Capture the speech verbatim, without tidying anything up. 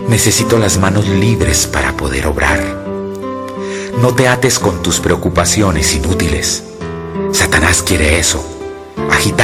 Necesito las manos libres para poder obrar. No te ates con tus preocupaciones inútiles. Satanás quiere eso, agitar